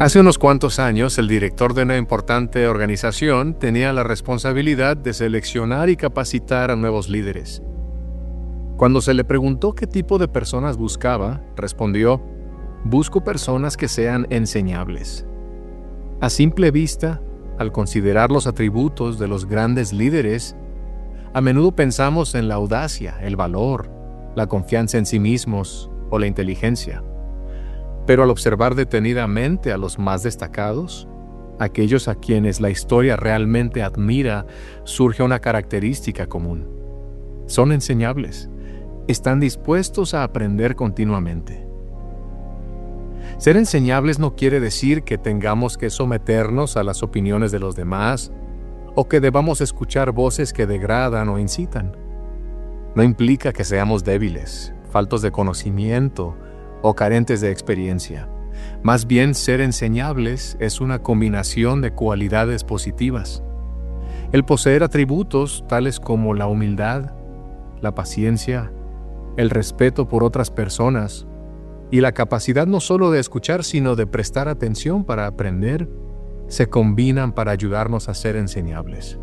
Hace unos cuantos años, el director de una importante organización tenía la responsabilidad de seleccionar y capacitar a nuevos líderes. Cuando se le preguntó qué tipo de personas buscaba, respondió: busco personas que sean enseñables. A simple vista, al considerar los atributos de los grandes líderes, a menudo pensamos en la audacia, el valor, la confianza en sí mismos o la inteligencia. Pero al observar detenidamente a los más destacados, aquellos a quienes la historia realmente admira, surge una característica común. Son enseñables. Están dispuestos a aprender continuamente. Ser enseñables no quiere decir que tengamos que someternos a las opiniones de los demás o que debamos escuchar voces que degradan o incitan. No implica que seamos débiles, faltos de conocimiento o carentes de experiencia. Más bien, ser enseñables es una combinación de cualidades positivas. El poseer atributos tales como la humildad, la paciencia, el respeto por otras personas y la capacidad no solo de escuchar, sino de prestar atención para aprender, se combinan para ayudarnos a ser enseñables.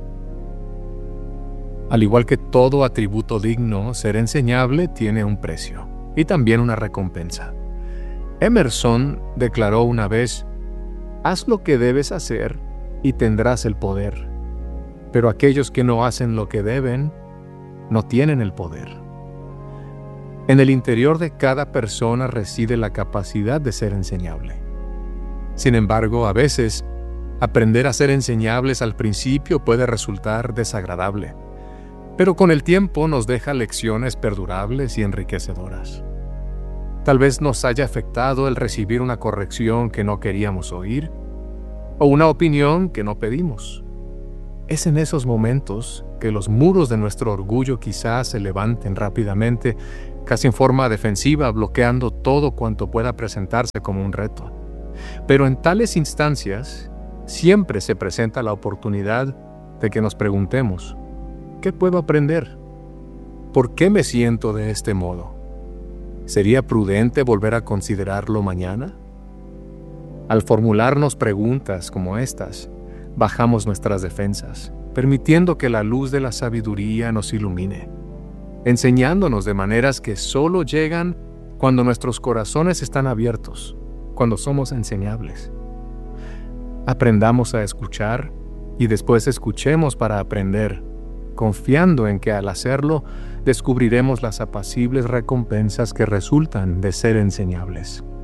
Al igual que todo atributo digno, ser enseñable tiene un precio y también una recompensa. Emerson declaró una vez: haz lo que debes hacer y tendrás el poder, pero aquellos que no hacen lo que deben, no tienen el poder. En el interior de cada persona reside la capacidad de ser enseñable. Sin embargo, a veces, aprender a ser enseñables al principio puede resultar desagradable, pero con el tiempo nos deja lecciones perdurables y enriquecedoras. Tal vez nos haya afectado el recibir una corrección que no queríamos oír o una opinión que no pedimos. Es en esos momentos que los muros de nuestro orgullo quizás se levanten rápidamente, casi en forma defensiva, bloqueando todo cuanto pueda presentarse como un reto. Pero en tales instancias, siempre se presenta la oportunidad de que nos preguntemos: ¿qué puedo aprender? ¿Por qué me siento de este modo? ¿Sería prudente volver a considerarlo mañana? Al formularnos preguntas como estas, bajamos nuestras defensas, permitiendo que la luz de la sabiduría nos ilumine, enseñándonos de maneras que solo llegan cuando nuestros corazones están abiertos, cuando somos enseñables. Aprendamos a escuchar y después escuchemos para aprender, confiando en que al hacerlo descubriremos las apacibles recompensas que resultan de ser enseñables.